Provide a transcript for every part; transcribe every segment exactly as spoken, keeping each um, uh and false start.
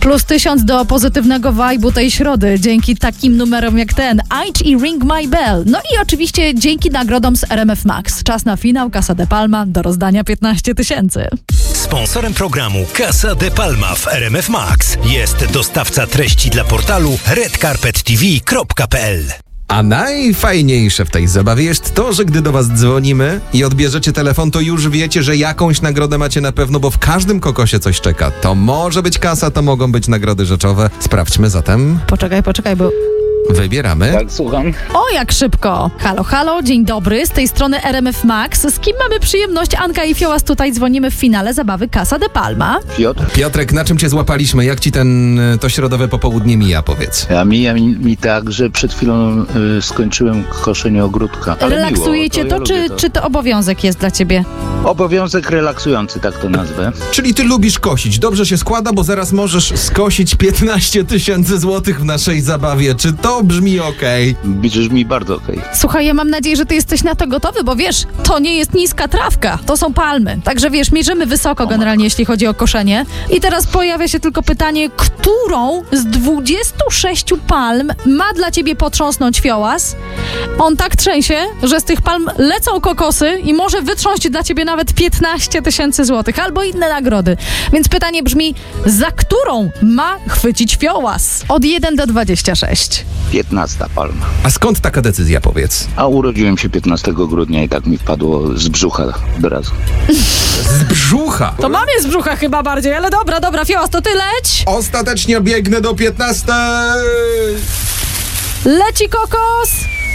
Plus tysiąc do pozytywnego vibe'u tej środy dzięki takim numerom jak ten Aitch i Ring My Bell. No i oczywiście dzięki nagrodom z R M F Max. Czas na finał Casa de Palma do rozdania piętnaście tysięcy. Sponsorem programu Casa de Palma w R M F Max jest dostawca treści dla portalu red carpet t v kropka p l. A najfajniejsze w tej zabawie jest to, że gdy do was dzwonimy i odbierzecie telefon, to już wiecie, że jakąś nagrodę macie na pewno, bo w każdym kokosie coś czeka. To może być kasa, to mogą być nagrody rzeczowe. Sprawdźmy zatem. Poczekaj, poczekaj, bo... Wybieramy. Tak, słucham. O, jak szybko! Halo, halo, dzień dobry, z tej strony R M F Max. Z kim mamy przyjemność? Anka i Fiołas tutaj dzwonimy w finale zabawy Casa de Palma. Piotr? Piotrek, na czym cię złapaliśmy? Jak ci ten, to środowe popołudnie mija, powiedz? A mija mi, mi tak, że przed chwilą y, skończyłem koszenie ogródka. Ale Relaksujecie miło, to, to, ja czy, to, czy to obowiązek jest dla ciebie? Obowiązek relaksujący, tak to nazwę. Czyli ty lubisz kosić. Dobrze się składa, bo zaraz możesz skosić piętnaście tysięcy złotych w naszej zabawie. Czy to brzmi okej? Brzmi mi bardzo okej. Słuchaj, ja mam nadzieję, że ty jesteś na to gotowy, bo wiesz, to nie jest niska trawka, to są palmy. Także wiesz, mierzymy wysoko generalnie, jeśli chodzi o koszenie. I teraz pojawia się tylko pytanie, którą z dwudziestu sześciu palm ma dla ciebie potrząsnąć Fiołas? On tak trzęsie, że z tych palm lecą kokosy i może wytrząść dla ciebie nawet piętnaście tysięcy złotych albo inne nagrody. Więc pytanie brzmi, za którą ma chwycić Fiołas? Od jeden do dwudziestu sześciu. piętnasta palma. A skąd taka decyzja, powiedz? A urodziłem się piętnastego grudnia i tak mi wpadło z brzucha od razu. Z brzucha! To mamie z brzucha chyba bardziej, ale dobra, dobra, Fiołas, to ty leć! Ostatecznie biegnę do piętnastej! Leci kokos!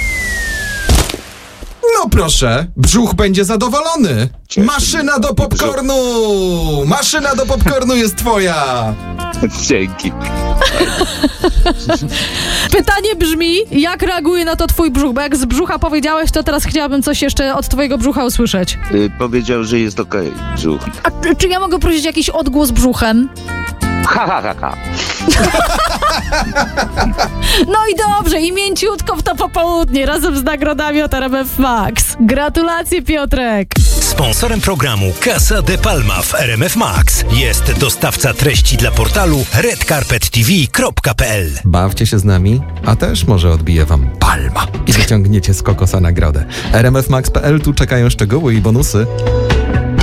No proszę, brzuch będzie zadowolony. Cieszę Maszyna się. do popcornu! Maszyna do popcornu jest twoja! Dzięki. Pytanie brzmi, jak reaguje na to twój brzuch? Bo jak z brzucha powiedziałeś, to teraz chciałabym coś jeszcze od twojego brzucha usłyszeć. Y, powiedział, że jest okej, brzuch. A czy ja mogę prosić jakiś odgłos brzuchem? Ha, ha, ha, ha. No i dobrze, i mięciutko w to popołudnie, razem z nagrodami od R M F Max. Gratulacje, Piotrek! Sponsorem programu Casa de Palma w R M F Max jest dostawca treści dla portalu red carpet t v kropka p l. Bawcie się z nami, a też może odbije wam palma i wyciągniecie z kokosa nagrodę. R M F Max kropka p l, tu czekają szczegóły i bonusy.